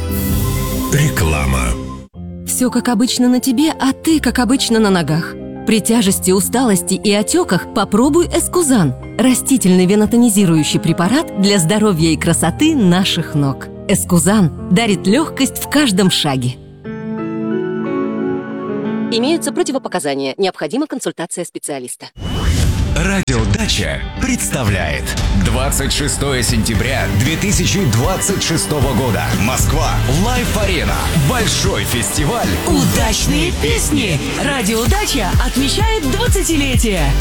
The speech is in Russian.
Реклама. Все как обычно на тебе, а ты как обычно на ногах. При тяжести, усталости и отеках попробуй Эскузан. Растительный венотонизирующий препарат для здоровья и красоты наших ног. Эскузан дарит легкость в каждом шаге. Имеются противопоказания. Необходима консультация специалиста. Радиодача представляет 26 сентября 2026 года. Москва. Лайф-арена. Большой фестиваль. Удачные песни. Радиодача отмечает 20-летие.